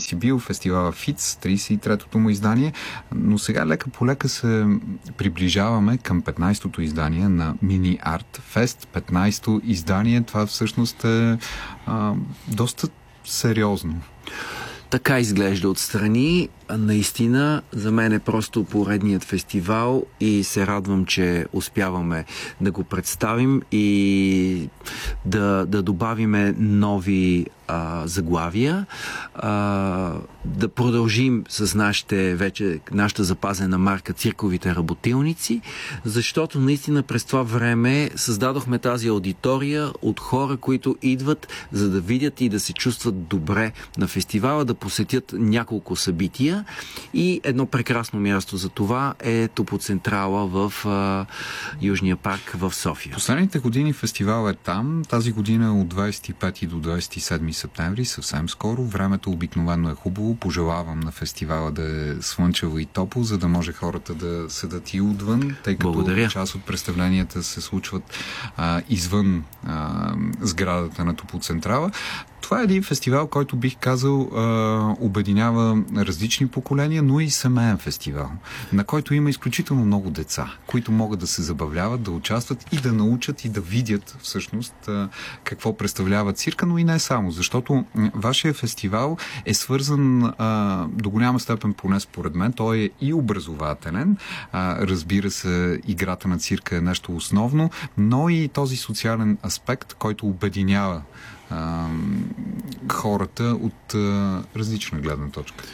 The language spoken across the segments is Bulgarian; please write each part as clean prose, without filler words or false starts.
си бил, фестивала ФИЦ, 33-тото му издание, но сега лека по лека се приближаваме към 15-то издание на Мини Арт Фест. 15-то издание, това всъщност е доста сериозно. Така изглежда отстрани. Наистина, за мен е просто поредният фестивал и се радвам, че успяваме да го представим и да добавиме нови заглавия, да продължим с нашата запазена марка цирковите работилници, защото наистина през това време създадохме тази аудитория от хора, които идват за да видят и да се чувстват добре на фестивала, да посетят няколко събития и едно прекрасно място за това е Топоцентрала в Южния парк в София. Последните години фестивал е там. Тази година от 25 до 27 септември, съвсем скоро. Времето обикновено е хубаво. Пожелавам на фестивала да е слънчево и топло, за да може хората да седат и отвън, тъй като част от представленията се случват извън сградата на Топоцентрала. Това е един фестивал, който бих казал обединява различни поколения, но и семейен фестивал, на който има изключително много деца, които могат да се забавляват, да участват и да научат и да видят всъщност какво представлява цирка, но и не само, защото вашия фестивал е свързан до голяма степен, поне според мен, той е и образователен, разбира се, играта на цирка е нещо основно, но и този социален аспект, който обединява хората от различна гледна точка.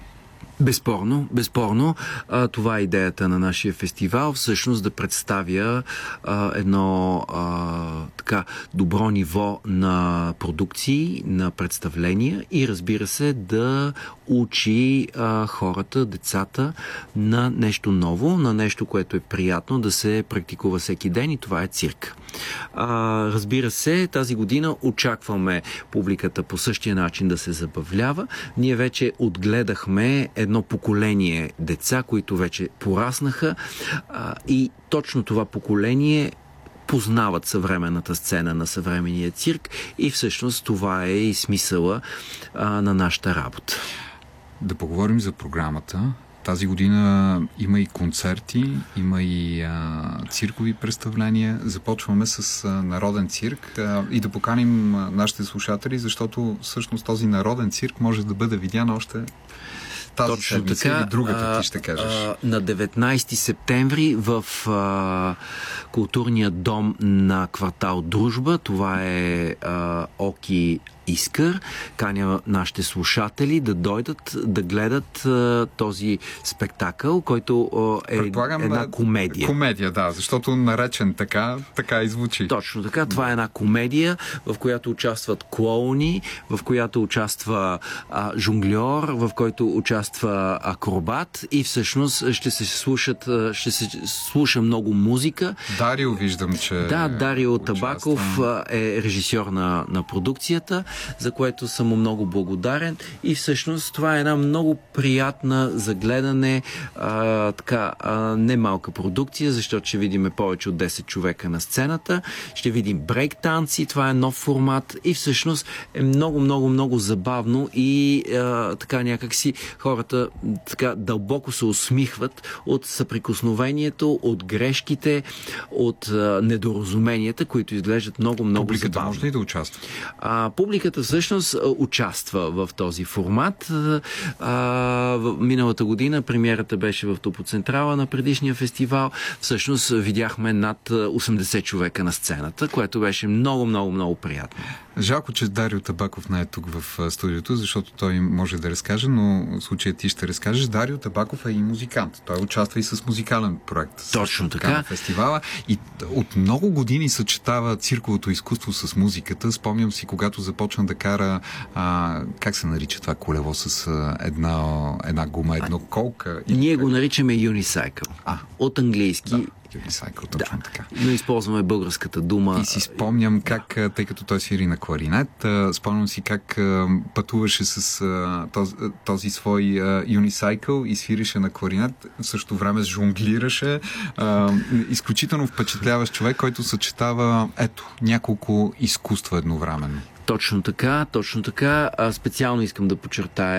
Безспорно. Това е идеята на нашия фестивал, всъщност да представя едно така добро ниво на продукции, на представления и разбира се да учи хората, децата на нещо ново, на нещо, което е приятно да се практикува всеки ден и това е цирк. Разбира се, тази година очакваме публиката по същия начин да се забавлява. Ние вече отгледахме едно поколение деца, които вече пораснаха и точно това поколение познават съвременната сцена на съвременния цирк и всъщност това е и смисъла на нашата работа. Да поговорим за програмата. Тази година има и концерти, има и циркови представления. Започваме с народен цирк и да поканим нашите слушатели, защото всъщност този народен цирк може да бъде видян още тази седмица или другата, ти ще кажеш. На 19 септември в културния дом на квартал Дружба, това е Оки Искър, каня нашите слушатели да дойдат да гледат този спектакъл, който е една комедия. Комедия, да, защото наречен така и звучи. Точно така, това е една комедия, в която участват клоуни, в която участва жонгльор, в който участва акробат и всъщност ще се слуша много музика. Дарио виждам, че Дарио Табаков е режисьор на продукцията, за което съм му много благодарен и всъщност това е една много приятна за гледане немалка продукция, защото ще видим повече от 10 човека на сцената, ще видим брейк танци, това е нов формат и всъщност е много забавно и така някакси хората така дълбоко се усмихват от съприкосновението, от грешките, от недоразуменията, които изглеждат много Публиката забавно. може ли да участва? Публиката всъщност участва в този формат. Миналата година премиерата беше в Топоцентрала на предишния фестивал. Всъщност видяхме над 80 човека на сцената, което беше много приятно. Жалко, че Дарио Табаков не е тук в студиото, защото той може да разкаже, но в случая ти ще разкажеш. Дарио Табаков е и музикант. Той участва и с музикален проект. Точно така. На фестивала. И от много години съчетава цирковото изкуство с музиката. Спомням си, когато започна да кара как се нарича това колело с една гума, едно колка. Ние го наричаме Unicycle. От английски. Unicycle, точно така. Но използваме българската дума. И си спомням как, тъй като той свири на кларинет, спомням си как пътуваше с този свой Unicycle и свирише на кларинет. В същото време жонглираше. Изключително впечатляващ човек, който съчетава няколко изкуства едновременно. Точно така. Специално искам да подчертая